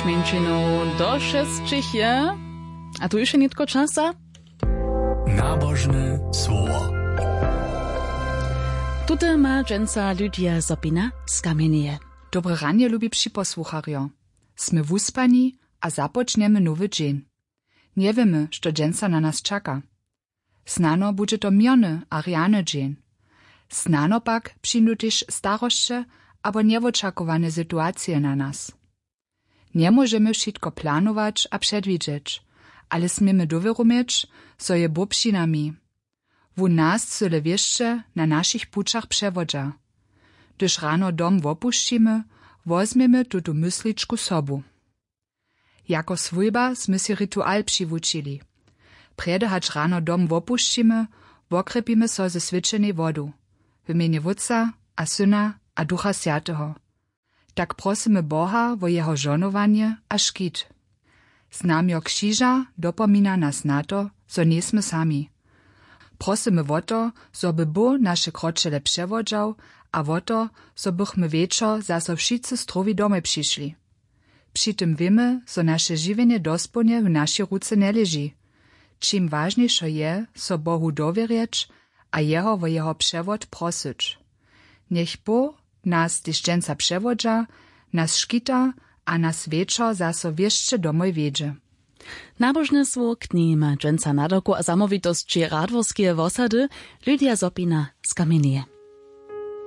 Šmęčiną do 6 je. A tu jeszcze nitko czasa? Nabożne słowo. Tutaj ma dżęca Lydia Zopina z Kamienieje. Dobre ranie, lubi przyposłucharjo. Sme wuspani, a zapoczniemy nowy dzień. Nie wiemy, što dżęca na nas czeka. Snano będzie to miony a riany dzień. Snano pak przyjdą też staroście albo nieoczekiwane sytuacje na nas. Nie możemy wszystko planować a przedwidzieć, ale smiemy dowiaromieć, co je Bóg przy nami. W nas cyle wieszcze na naszych puczach przewodza. Gdyż rano dom opuścimy, wozmiemy tutu mysliczku sobu. Jako swójba sme si ritual przywučili. Prede hać rano dom opuścimy, wokrepimy so ze swyczenej wodu, w imieniu Wódca a Syna a Ducha Świętego. Tak prosimy Boha wo jeho żonowanie a škit. Znamio krzyża dopomina nas na to, zo nismy sami. Prosimy o to, zo by Bóg nasze kroczele przewodzał, a o to, zo bychmy wieczor zaso wszyscy zdrowi domy przyszli. Przy tym wiemy, zo nasze żywienie dosponie w naszej ruce nie leży. Czym ważniejsze je, so Bohu dowierzyć, a jeho o jeho przewod prosić. Niech Bóg nas deszczenca przewodza, nas szkita, a nas wieczor zaso wieszcze domoj wiedzie. Nabożne słowo knihy ma dżęca nadoku a zamowitości Radworskie wosady Lydia Zopina z Kamienieje.